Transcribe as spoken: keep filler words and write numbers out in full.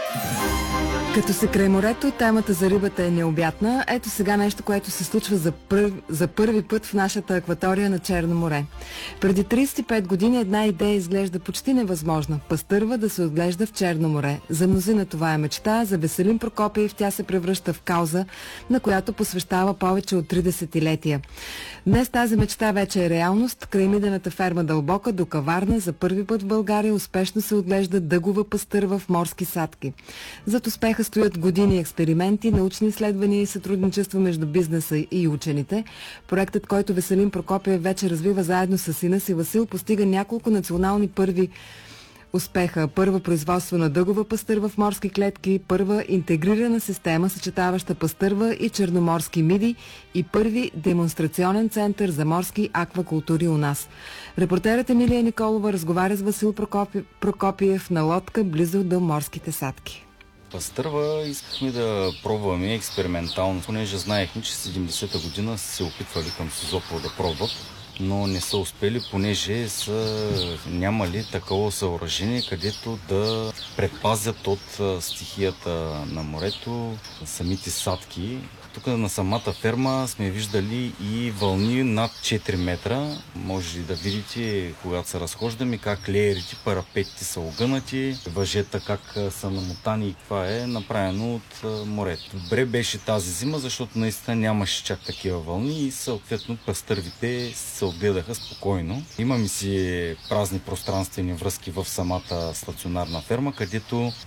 Като се край морето, темата за рибата е необятна. Ето сега нещо, което се случва за, пър... за първи път в нашата акватория на Черно море. Преди тридесет и пет години една идея изглежда почти невъзможна. Пастърва да се отглежда в Черно море. За мнозина това е мечта, за Веселин Прокопиев тя се превръща в кауза, на която посвещава повече от три десетилетия. Днес тази мечта вече е реалност. Край мидената ферма Дълбока до Каварна за първи път в България успешно се отглежда дъгова пастърва в морски садки. Зад успеха стоят години експерименти, научни изследвания и сътрудничество между бизнеса и учените. Проектът, който Веселин Прокопиев вече развива заедно с сина си Васил, постига няколко национални първи успеха. Първа производство на дъгова пастърва в морски клетки, първа интегрирана система, съчетаваща пастърва и черноморски миди и първи демонстрационен център за морски аквакултури у нас. Репортерът Емилия Николова разговаря с Васил Прокопи... Прокопиев на лодка близо до морските садки. Пастърва искахме да пробваме експериментално, понеже знаехме, че седемдесета година са се опитвали към Созопол да пробват, но не са успели, понеже са нямали такова съоръжение, където да предпазят от стихията на морето самите садки. Тук на самата ферма сме виждали и вълни над четири метра. Може да видите, когато се разхождаме, как леерите, парапетите са огънати, въжета как са намотани и това е направено от морето. Добре беше тази зима, защото наистина нямаше чак такива вълни и съответно пастървите се отгледаха спокойно. Имаме си празни пространствени връзки в самата стационарна ферма, където